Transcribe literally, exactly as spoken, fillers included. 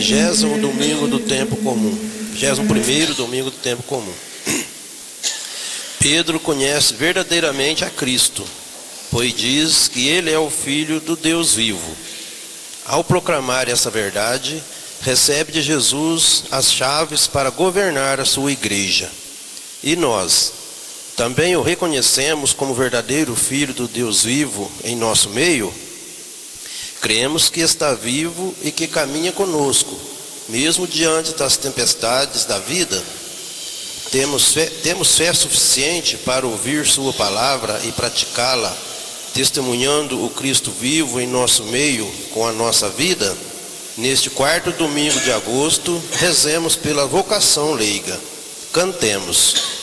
Vigésimo domingo do tempo comum. Vigésimo primeiro domingo do tempo comum. Pedro conhece verdadeiramente a Cristo, pois diz que ele é o Filho do Deus vivo. Ao proclamar essa verdade, recebe de Jesus as chaves para governar a sua igreja. E nós também o reconhecemos como verdadeiro Filho do Deus vivo em nosso meio. Cremos que está vivo e que caminha conosco, mesmo diante das tempestades da vida. Temos fé, temos fé suficiente para ouvir sua palavra e praticá-la, testemunhando o Cristo vivo em nosso meio com a nossa vida. Neste quarto domingo de agosto, rezemos pela vocação leiga. Cantemos.